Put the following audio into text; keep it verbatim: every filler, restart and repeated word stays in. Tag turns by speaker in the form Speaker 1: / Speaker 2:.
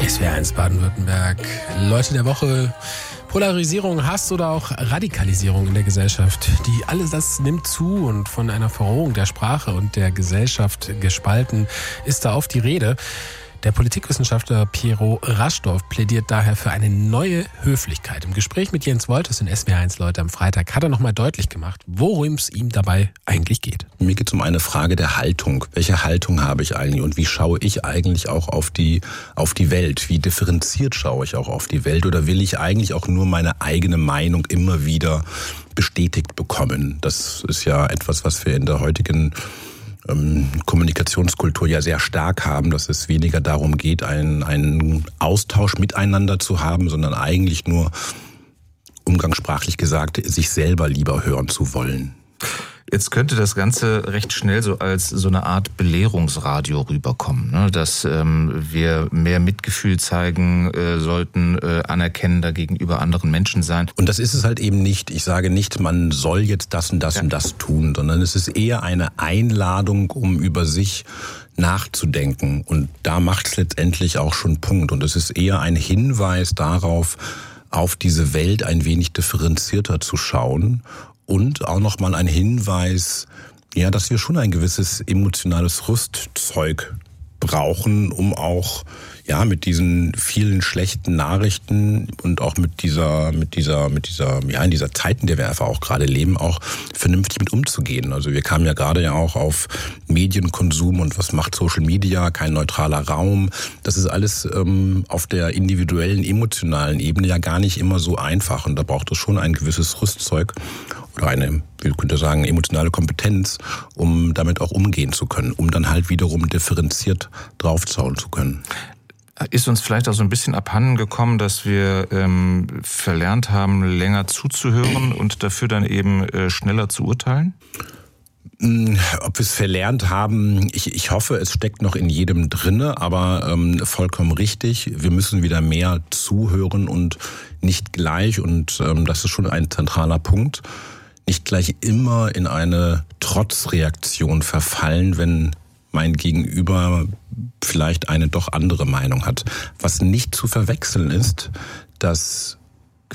Speaker 1: S W R eins Baden-Württemberg. Leute der Woche. Polarisierung, Hass oder auch Radikalisierung in der Gesellschaft. Die alles das nimmt zu und von einer Verrohung der Sprache und der Gesellschaft gespalten ist da oft die Rede. Der Politikwissenschaftler Piero Raschdorf plädiert daher für eine neue Höflichkeit. Im Gespräch mit Jens Wolters in S W R eins Leute am Freitag hat er nochmal deutlich gemacht, worum es ihm dabei eigentlich geht.
Speaker 2: Mir geht es um eine Frage der Haltung. Welche Haltung habe ich eigentlich und wie schaue ich eigentlich auch auf die, auf die Welt? Wie differenziert schaue ich auch auf die Welt? Oder will ich eigentlich auch nur meine eigene Meinung immer wieder bestätigt bekommen? Das ist ja etwas, was wir in der heutigen Kommunikationskultur ja sehr stark haben, dass es weniger darum geht, einen, einen Austausch miteinander zu haben, sondern eigentlich nur, umgangssprachlich gesagt, sich selber lieber hören zu wollen.
Speaker 3: Jetzt könnte das Ganze recht schnell so als so eine Art Belehrungsradio rüberkommen, ne? Dass ähm, wir mehr Mitgefühl zeigen äh, sollten, äh, anerkennender gegenüber anderen Menschen sein.
Speaker 2: Und das ist es halt eben nicht. Ich sage nicht, man soll jetzt das und das ja. und das tun, sondern es ist eher eine Einladung, um über sich nachzudenken. Und da macht es letztendlich auch schon Punkt. Und es ist eher ein Hinweis darauf, auf diese Welt ein wenig differenzierter zu schauen. Und auch nochmal ein Hinweis, ja, dass wir schon ein gewisses emotionales Rüstzeug brauchen, um auch ja mit diesen vielen schlechten Nachrichten und auch mit dieser mit dieser mit dieser ja in dieser Zeit, in der wir einfach auch gerade leben, auch vernünftig mit umzugehen. Also wir kamen ja gerade ja auch auf Medienkonsum und was macht Social Media, kein neutraler Raum. Das ist alles ähm, auf der individuellen, emotionalen Ebene ja gar nicht immer so einfach und da braucht es schon ein gewisses Rüstzeug oder eine, wie könnte sagen, emotionale Kompetenz, um damit auch umgehen zu können, um dann halt wiederum differenziert draufzauen zu können.
Speaker 3: Ist uns vielleicht auch so ein bisschen abhanden gekommen, dass wir ähm, verlernt haben, länger zuzuhören und dafür dann eben äh, schneller zu urteilen?
Speaker 2: Ob wir es verlernt haben, ich, ich hoffe, es steckt noch in jedem drinne, aber ähm, vollkommen richtig. Wir müssen wieder mehr zuhören und nicht gleich, und ähm, das ist schon ein zentraler Punkt, nicht gleich immer in eine Trotzreaktion verfallen, wenn mein Gegenüber vielleicht eine doch andere Meinung hat. Was nicht zu verwechseln ist, dass